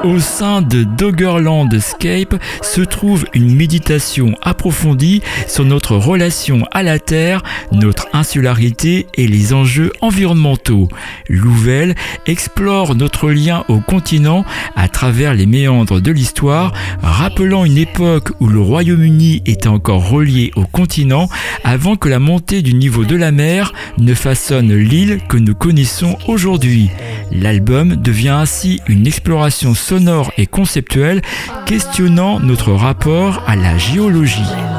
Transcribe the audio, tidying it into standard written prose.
Au sein de Doggerlandscape se trouve une méditation approfondie sur notre relation à la Terre, notre insularité et les enjeux environnementaux. Louvel explore notre lien au continent à travers les méandres de l'histoire, rappelant une époque où le Royaume-Uni était encore relié au continent avant que la montée du niveau de la mer ne façonne l'île que nous connaissons aujourd'hui. L'album devient ainsi une exploration sonore et conceptuelle questionnant notre rapport à la géologie.